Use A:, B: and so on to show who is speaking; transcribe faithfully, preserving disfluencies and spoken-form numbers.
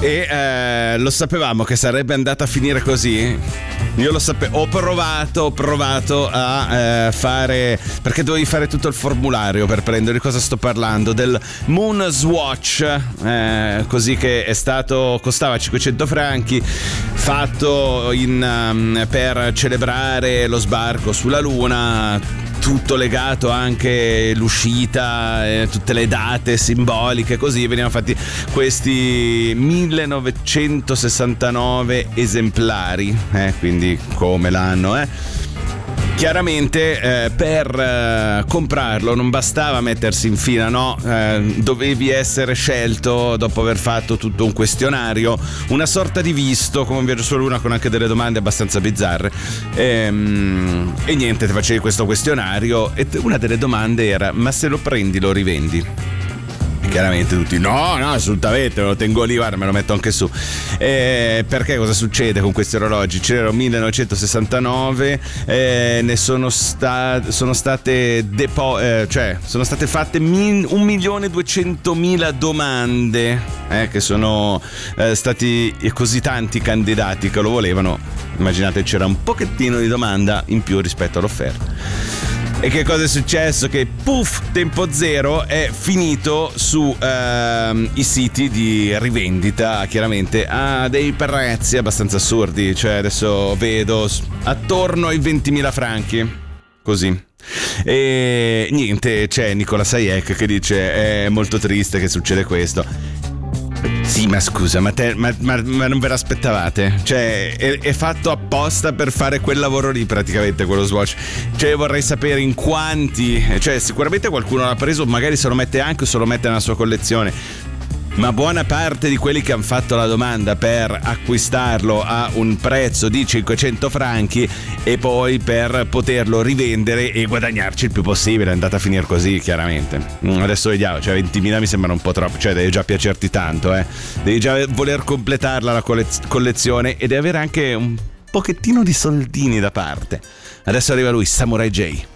A: E eh, lo sapevamo che sarebbe andata a finire così. Io lo sapevo, ho provato, ho provato a eh, fare, perché dovevi fare tutto il formulario per prendere. Di cosa sto parlando? Del Moon Swatch, eh, così che è stato, costava cinquecento franchi, fatto in, um, per celebrare lo sbarco sulla Luna. Tutto legato anche l'uscita, eh, tutte le date simboliche, così venivano fatti questi millenovecentosessantanove esemplari, eh, quindi come l'anno, eh. Chiaramente eh, per eh, comprarlo non bastava mettersi in fila, no? Eh, dovevi essere scelto dopo aver fatto tutto un questionario, una sorta di visto come un viaggio sulla Luna con anche delle domande abbastanza bizzarre. E, e niente, ti facevi questo questionario e una delle domande era: ma se lo prendi lo rivendi? Chiaramente tutti no, no, assolutamente, me lo tengo lì, guarda, me lo metto anche su. Eh, perché cosa succede con questi orologi? C'erano millenovecentosessantanove, eh, ne sono, sta- sono state depo- eh, cioè sono state fatte min- un milione duecentomila domande, eh, che sono eh, stati così tanti candidati che lo volevano. Immaginate, c'era un pochettino di domanda in più rispetto all'offerta. E che cosa è successo? Che puff, tempo zero, è finito su ehm, i siti di rivendita, chiaramente a dei prezzi abbastanza assurdi. Cioè adesso vedo attorno ai ventimila franchi, così. E niente, c'è Nicola Sajek che dice: è molto triste che succede questo. Sì, ma scusa, ma, te, ma, ma, ma non ve l'aspettavate? Cioè, è, è fatto apposta per fare quel lavoro lì, praticamente, quello Swatch. Cioè, vorrei sapere in quanti. Cioè, sicuramente qualcuno l'ha preso, magari se lo mette anche o se lo mette nella sua collezione. Ma buona parte di quelli che hanno fatto la domanda per acquistarlo a un prezzo di cinquecento franchi e poi per poterlo rivendere e guadagnarci il più possibile, è andata a finire così, chiaramente. Adesso vediamo, cioè ventimila mi sembra un po' troppo, cioè devi già piacerti tanto, eh. Devi già voler completarla la collezione e devi avere anche un pochettino di soldini da parte. Adesso arriva lui, Samurai J.